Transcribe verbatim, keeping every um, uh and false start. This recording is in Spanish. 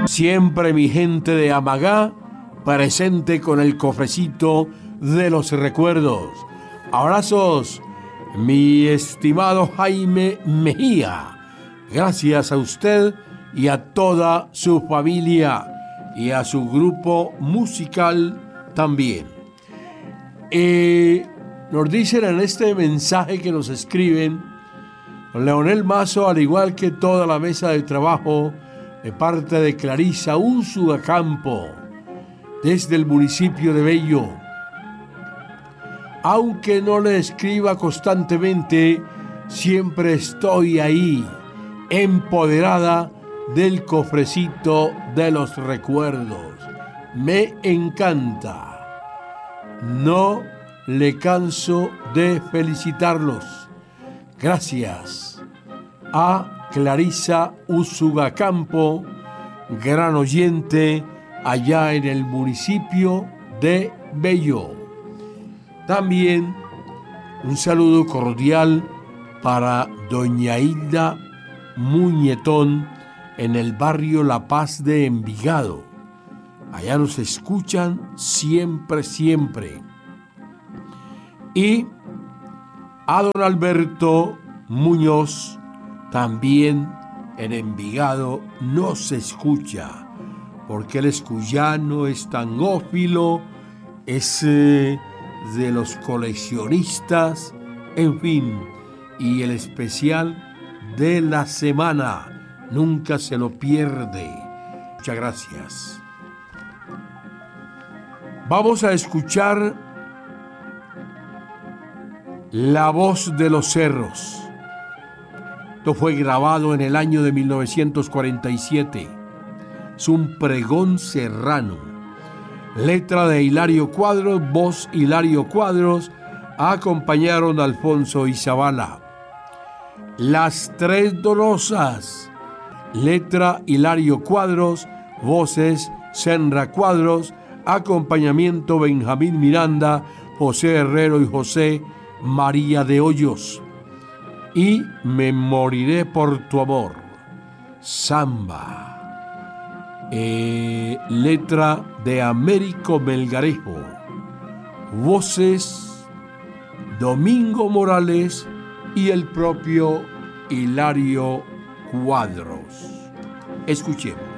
Siempre mi gente de Amagá, presente con el cofrecito de los recuerdos. Abrazos, mi estimado Jaime Mejía. Gracias a usted y a toda su familia y a su grupo musical también. Eh, nos dicen en este mensaje que nos escriben, Leonel Mazo, al igual que toda la mesa de trabajo, de parte de Clarisa Úsuga Campo, desde el municipio de Bello. Aunque no le escriba constantemente, siempre estoy ahí, empoderada del cofrecito de los recuerdos. Me encanta. No le canso de felicitarlos. Gracias a Clarisa Úsuga Campo, gran oyente allá en el municipio de Bello. También un saludo cordial para doña Hilda Muñetón en el barrio La Paz de Envigado. Allá nos escuchan siempre, siempre. Y a don Alberto Muñoz, también en Envigado no se escucha, porque él es cuyano, es tangófilo, es eh, de los coleccionistas, en fin, y el especial de la semana, nunca se lo pierde. Muchas gracias. Vamos a escuchar La Voz de los Cerros. Esto fue grabado en el año de mil novecientos cuarenta y siete. Es un pregón serrano. Letra de Hilario Cuadros, voz Hilario Cuadros, acompañaron a Alfonso Izabala. Las Tres Donosas. Letra Hilario Cuadros, voces Senra Cuadros, acompañamiento Benjamín Miranda, José Herrero y José María de Hoyos. Y Me moriré por tu amor, samba, eh, letra de Américo Melgarejo, voces Domingo Morales y el propio Hilario Cuadros. Escuchemos.